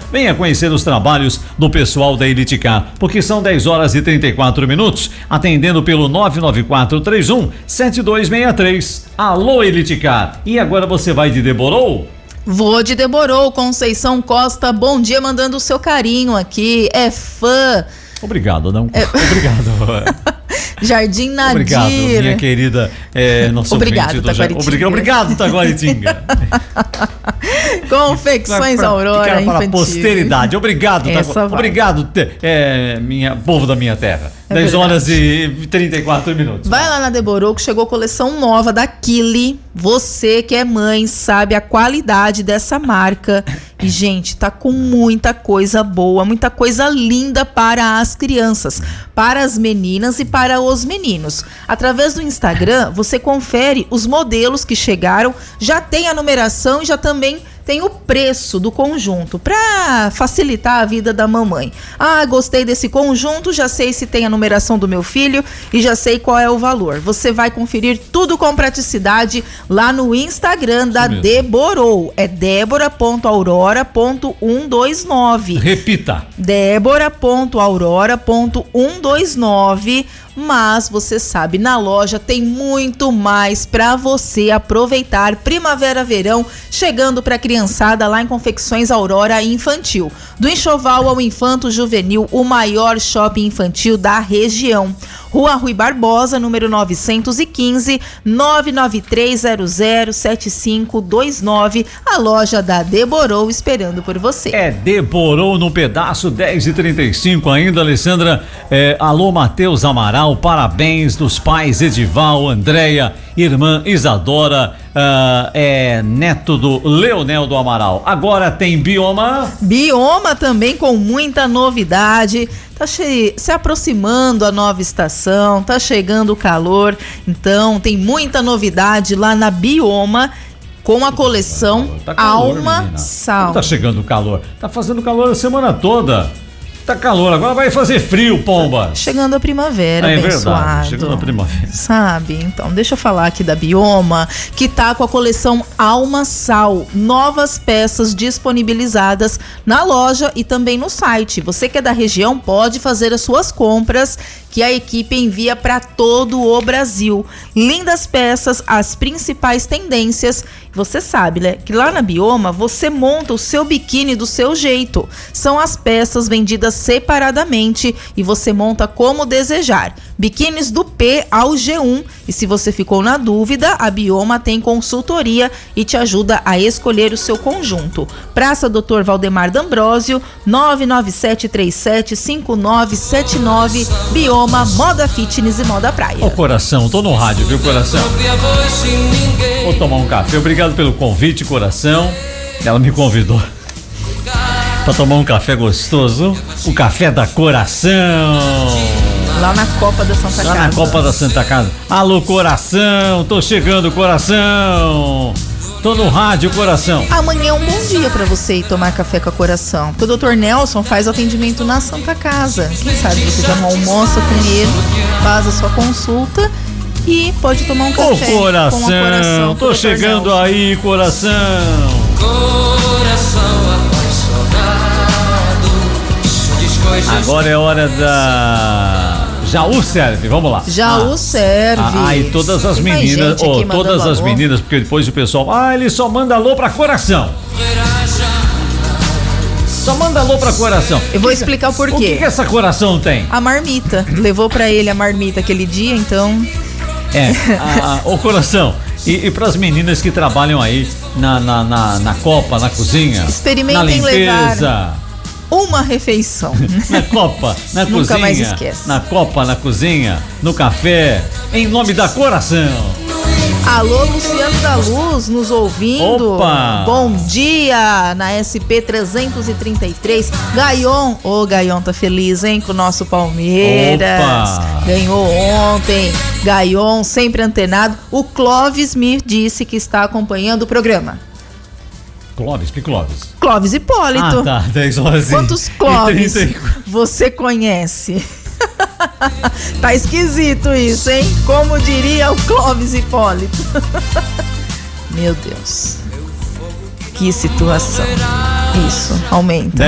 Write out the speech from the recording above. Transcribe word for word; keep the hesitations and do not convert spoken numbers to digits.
Venha conhecer os trabalhos do pessoal da Elitecar, porque são dez horas e trinta e quatro minutos, atendendo pelo nove nove quatro três um sete dois seis três. Alô, Elitecar. E agora você vai de Deborou? Vou de Deborou. Conceição Costa, bom dia, mandando o seu carinho aqui. É fã. Obrigado, não? É... Obrigado. Jardim Nadir. Obrigado, minha querida. É, nossa obrigado, Taquaritinga. Obrigado, obrigado, Taquaritinga. Confecções pra, Aurora para infantil. Para a posteridade. Obrigado, Taquaritinga. Obrigado, é, minha, povo da minha terra. É dez horas e trinta e quatro minutos. Vai lá na Deborou que chegou coleção nova da Kili. Você que é mãe sabe a qualidade dessa marca. E, gente, tá com muita coisa boa, muita coisa linda para as crianças, para as meninas e para os meninos. Através do Instagram, você confere os modelos que chegaram, já tem a numeração e já também tem o preço do conjunto, para facilitar a vida da mamãe. Ah, gostei desse conjunto, já sei se tem a numeração do meu filho e já sei qual é o valor. Você vai conferir tudo com praticidade lá no Instagram da Deborou. É débora ponto aurora ponto cento e vinte e nove. Repita. débora ponto aurora ponto cento e vinte e nove. Mas você sabe, na loja tem muito mais para você aproveitar. Primavera, verão, chegando para a criançada lá em Confecções Aurora Infantil. Do enxoval ao infanto juvenil, o maior shopping infantil da região. Rua Rui Barbosa, número novecentos e quinze, nove nove três zero zero sete cinco dois nove. A loja da Deborou esperando por você. É Deborou no pedaço, dez e trinta e cinco ainda, Alessandra. É, alô, Matheus Amaral, parabéns dos pais Edival, Andréia, irmã Isadora, uh, é neto do Leonel do Amaral. Agora tem Bioma. Bioma também com muita novidade. Tá che- se aproximando a nova estação, tá chegando o calor, então tem muita novidade lá na Bioma com a coleção tá calor, Alma menina. Sal. Tá chegando o calor, tá fazendo calor a semana toda. Tá calor, agora vai fazer frio, pomba. Chegando a primavera, é, abençoado. É verdade, chegando a primavera. Sabe? Então, deixa eu falar aqui da Bioma, que tá com a coleção Alma Sal. Novas peças disponibilizadas na loja e também no site. Você que é da região pode fazer as suas compras, que a equipe envia para todo o Brasil. Lindas peças, as principais tendências. Você sabe, né? Que lá na Bioma você monta o seu biquíni do seu jeito. São as peças vendidas separadamente e você monta como desejar. Biquínis do P ao G um. E se você ficou na dúvida, a Bioma tem consultoria e te ajuda a escolher o seu conjunto. Praça doutor Valdemar D'Ambrósio, nove nove sete três sete cinco nove sete nove. Bioma, moda fitness e moda praia. Ô, coração, tô no rádio, viu, coração? Vou tomar um café. Obrigado pelo convite, coração. Ela me convidou pra tomar um café gostoso. O café da coração. Lá na Copa da Santa Casa. Lá na Copa da Santa Casa. Alô, coração, tô chegando, coração. Tô no rádio, coração. Amanhã é um bom dia pra você ir tomar café com a coração. Porque o doutor Nelson faz atendimento na Santa Casa. Quem sabe você já não almoça com ele, faz a sua consulta e pode tomar um café. Ô, coração, com a coração, tô chegando Nelson. aí, coração. Coração apaixonado. Agora é hora da Jaú Serve, vamos lá. Jaú ah. Serve. Ah, e todas as Tem mais meninas, gente aqui oh, todas mandando as alô. meninas, porque depois o pessoal, ah, ele só manda alô pra coração. Só manda alô pra coração. Eu vou explicar o porquê. O que, que essa coração tem? A marmita. Levou pra ele a marmita aquele dia, então... É, a, a, o coração. E, e pras meninas que trabalham aí na, na, na, na copa, na cozinha, experimentem na limpeza, levar uma refeição. Na copa, na Nunca cozinha, mais esquece. na copa, na cozinha, no café, em nome da coração. Alô, Luciano da Luz, nos ouvindo. Opa! Bom dia, na S P trezentos e trinta e três. Gaion, ô, oh, Gaion tá feliz, hein, com o nosso Palmeiras. Opa! Ganhou ontem. Gaion, sempre antenado. O Clóvis me disse que está acompanhando o programa. Clóvis, que Clóvis? Clóvis Hipólito. Ah, tá, dez horas e Quantos Clóvis e trinta... você conhece? Tá esquisito isso, hein? Como diria o Clóvis Hipólito. Meu Deus. Que situação. Isso, aumenta.